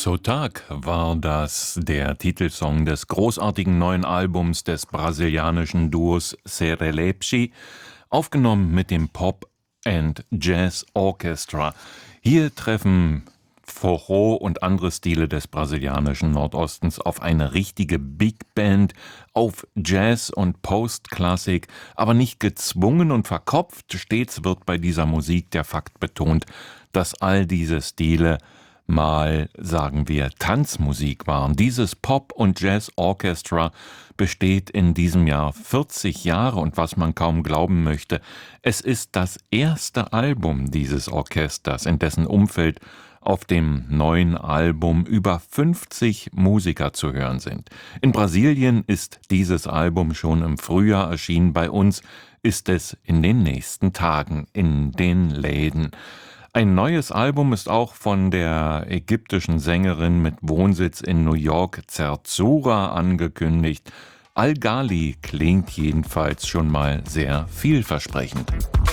Sotaque war das, der Titelsong des großartigen neuen Albums des brasilianischen Duos Serelepe, aufgenommen mit dem Pop and Jazz Orchestra. Hier treffen Forró und andere Stile des brasilianischen Nordostens auf eine richtige Big Band, auf Jazz und Post-Klassik, aber nicht gezwungen und verkopft. Stets wird bei dieser Musik der Fakt betont, dass all diese Stile mal, sagen wir, Tanzmusik waren. Dieses Pop- und Jazz-Orchestra besteht in diesem Jahr 40 Jahre und was man kaum glauben möchte, es ist das erste Album dieses Orchesters, in dessen Umfeld auf dem neuen Album über 50 Musiker zu hören sind. In Brasilien ist dieses Album schon im Frühjahr erschienen, bei uns ist es in den nächsten Tagen in den Läden. Ein neues Album ist auch von der ägyptischen Sängerin mit Wohnsitz in New York, Zerzura, angekündigt. Al-Ghali klingt jedenfalls schon mal sehr vielversprechend.